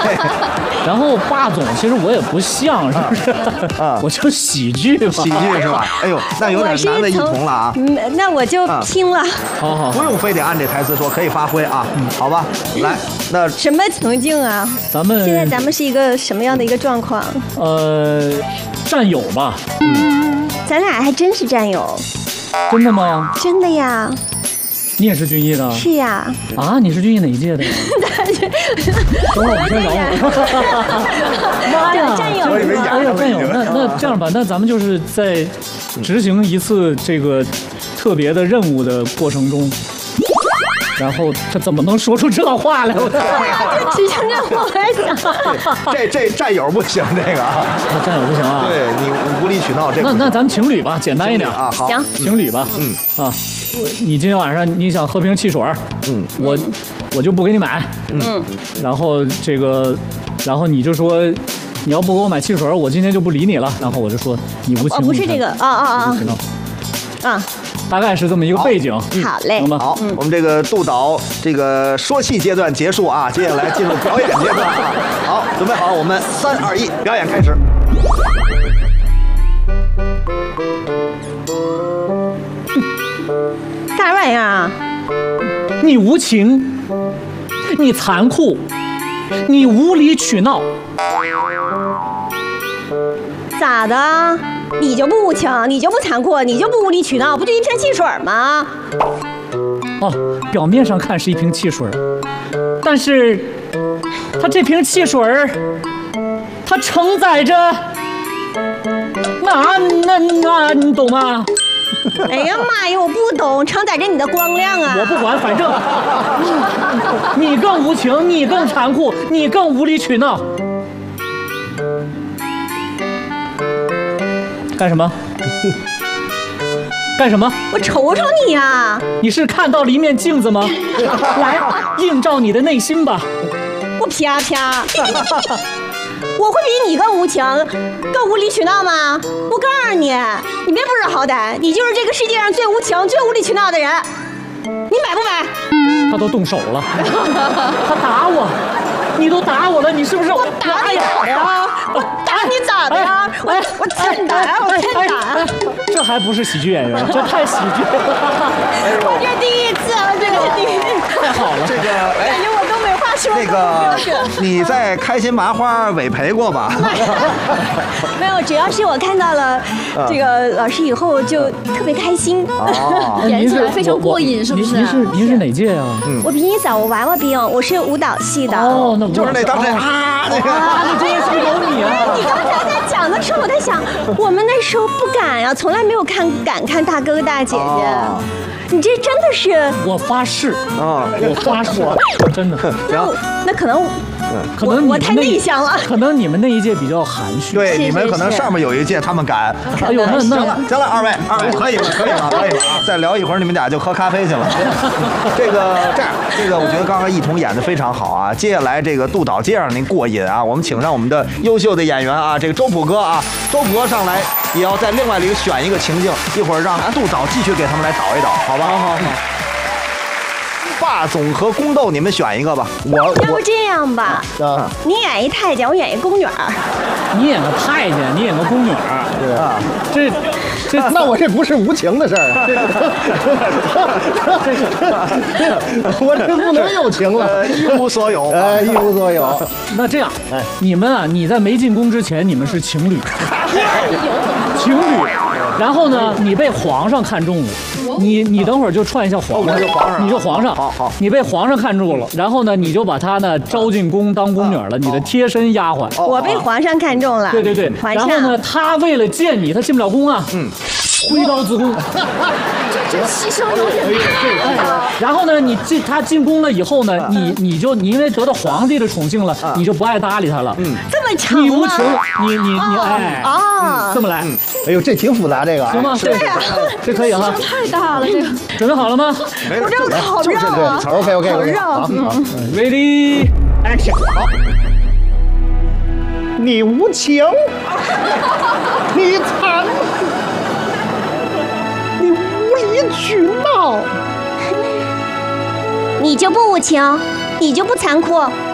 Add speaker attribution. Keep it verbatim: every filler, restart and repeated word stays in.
Speaker 1: 然后霸总，其实我也不像，是不是？啊，我就喜剧吧。
Speaker 2: 喜剧是吧？哎呦，那有点难为一同了啊。
Speaker 3: 嗯，那我就拼了。
Speaker 1: 好好，
Speaker 2: 不用非得按这台词说，可以发挥啊。好吧，来，那
Speaker 3: 什么情境啊？
Speaker 1: 咱们
Speaker 3: 现在咱们是一个什么样的一个状况？
Speaker 1: 呃，战友吧。
Speaker 3: 嗯，咱俩还真是战友。
Speaker 1: 真的吗？
Speaker 3: 真的呀。
Speaker 1: 你也是军艺的？
Speaker 3: 是呀。
Speaker 1: 啊，你是军艺哪一届的？等会儿我们先聊。妈呀，
Speaker 3: 战友！
Speaker 1: 哎呀，战友，那那这样吧，那咱们就是在执行一次这个特别的任务的过程中，然后他怎么能说出这话来？
Speaker 3: 执行任务，我在想，
Speaker 2: 这这战友不行，这个啊，
Speaker 1: 战友不行啊。
Speaker 2: 对你无理取闹，这
Speaker 1: 那那咱们情侣吧，简单一点
Speaker 2: 啊。好，
Speaker 3: 行，
Speaker 1: 情侣吧。嗯啊。你今天晚上你想喝瓶汽水，嗯，我我就不给你买，嗯，然后这个，然后你就说你要不给我买汽水，我今天就不理你了。然后我就说你无情，
Speaker 3: 不是这个啊啊啊啊，
Speaker 1: 大概是这么一个背景。
Speaker 3: 好嘞，
Speaker 1: 行吧。
Speaker 2: 好，我们这个督导这个说戏阶段结束啊，接下来进入表演阶段啊。好，准备好了，我们三二一，表演开始。
Speaker 3: 啥玩意儿啊？
Speaker 1: 你无情，你残酷，你无理取闹。
Speaker 3: 咋的？你就不无情，你就不残酷，你就不无理取闹，不就一瓶汽水吗？
Speaker 1: 哦，表面上看是一瓶汽水，但是它这瓶汽水，它承载着那那那，你懂吗？
Speaker 3: 哎呀妈呀，我不懂，承载着你的光亮啊！
Speaker 1: 我不管，反正你更无情，你更残酷，你更无理取闹。干什么？干什么？
Speaker 3: 我瞅瞅你呀、啊！
Speaker 1: 你是看到了一面镜子吗？来，映照你的内心吧。
Speaker 3: 我啪啪。我会比你更无情、更无理取闹吗？我告诉你，你别不知好歹，你就是这个世界上最无情、最无理取闹的人。你买不买？
Speaker 1: 他都动手了，他打我，你都打我了，你是不是？
Speaker 3: 我打你咋呀？我打你咋的呀？我我欠打呀！我欠打。
Speaker 1: 这还不是喜剧演员，这太喜剧了。
Speaker 3: 我这第一次，我这个第一次。
Speaker 1: 太好了，
Speaker 2: 这个
Speaker 3: 感觉我东北话说
Speaker 2: 那个，你在开心麻花委培过吧？
Speaker 3: 没有，主要是我看到了这个老师以后就特别开心，
Speaker 4: 演起来非常过瘾，是不是？
Speaker 1: 您是您是哪届啊？
Speaker 3: 我比你早，我娃娃兵，我是舞蹈系的。
Speaker 1: 哦，那
Speaker 2: 就是那当时啊，那个
Speaker 1: 啊，那真是有你啊！
Speaker 3: 你刚才在讲的时候，我在想，我们那时候不敢呀，从来没有看敢看大哥哥大姐姐。你这真的是？
Speaker 1: 我发誓啊，我发誓，真的。
Speaker 3: 那那可能，
Speaker 1: 可能
Speaker 3: 我太内向了。
Speaker 1: 可能你们那一届比较含蓄。
Speaker 2: 对，你们可能上面有一届他们敢。
Speaker 1: 哎呦，那那
Speaker 2: 行了，行了，二位，二位可以了，可以了，可以了啊！再聊一会儿，你们俩就喝咖啡去了。这个这样，这个我觉得刚刚一彤演的非常好啊。接下来这个督导接让您过瘾啊，我们请上我们的优秀的演员啊，这个周普哥啊，周普哥上来也要在另外一个选一个情境，一会儿让督导继续给他们来导一导，好吧？
Speaker 1: 好好好。
Speaker 2: 霸总和宫斗，你们选一个吧。我
Speaker 3: 要不这样吧，
Speaker 2: 啊，
Speaker 3: 你演一太监，我演一宫女儿。
Speaker 1: 你演个太监，你演个宫女儿，
Speaker 2: 对啊，
Speaker 1: 这这
Speaker 5: 那我这不是无情的事儿啊，我这不能有情了，
Speaker 2: 一无所有，
Speaker 5: 哎，一无所有。
Speaker 1: 那这样，哎，你们啊，你在没进宫之前，你们是情侣，情侣。然后呢，你被皇上看中了，你你等会儿就串一下皇上，
Speaker 2: 我就皇上，
Speaker 1: 你就皇上，
Speaker 2: 好好，
Speaker 1: 你被皇上看中了，然后呢，你就把他呢招进宫当宫女了，你的贴身丫鬟。
Speaker 3: 我被皇上看中了，
Speaker 1: 对对对，
Speaker 3: 皇上。
Speaker 1: 然后呢，他为了见你，他进不了宫啊，嗯，挥刀自宫。
Speaker 4: 这牺牲有点太大了。
Speaker 1: 然后呢，你进他进宫了以后呢，你你就你因为得到皇帝的宠幸了，你就不爱搭理他了。
Speaker 3: 嗯，这么长吗？
Speaker 1: 你无情，你你你哎啊，这么来。
Speaker 5: 哎呦，这挺复杂，这个
Speaker 1: 行吗？
Speaker 3: 对呀，
Speaker 1: 这可以哈。
Speaker 4: 太大了，这个。
Speaker 1: 准备好了吗？
Speaker 3: 我这个好绕啊。
Speaker 5: 好 ，OK OK OK，
Speaker 3: 好
Speaker 1: ，Ready Action， 好。
Speaker 5: 你无情，你残，你无理取闹，
Speaker 3: 你就不无情，你就不残酷，